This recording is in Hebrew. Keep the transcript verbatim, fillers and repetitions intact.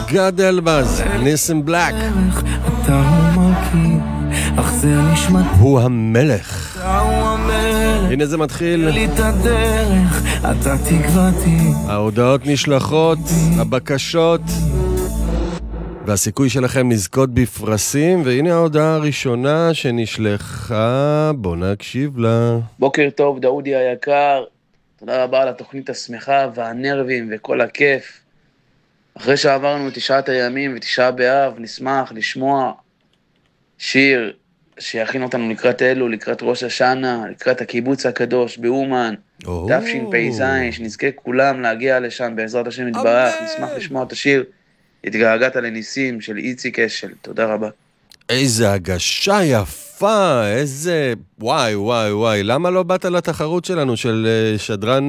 גד אלבז, ניסים בלק. אתה הוא מרכיב, אך זה נשמע הוא המלך. אתה הוא המלך. הנה זה מתחיל. לי את הדרך, אתה תקוותי. ההודעות נשלחות, הבקשות והסיכוי שלכם לזכות בפרסים, והנה ההודעה הראשונה שנשלחה, בוא נקשיב לה. בוקר טוב דאודי היקר, תודה רבה על התוכנית השמחה והנרבים וכל הכיף. אחרי שעברנו תשעת הימים ותשעה באב, נשמח לשמוע שיר שיכין אותנו לקראת אלו, לקראת ראש השנה, לקראת הקיבוץ הקדוש באומן, תשפ"ז, שנזכה כולם להגיע לשם בעזרת השם יתברך. נשמח לשמוע את השיר התגעגעת לניסים של איציק אשל. תודה רבה. איזה הגשה יפה, איזה וואי וואי וואי, למה לא באת לתחרות שלנו של שדרן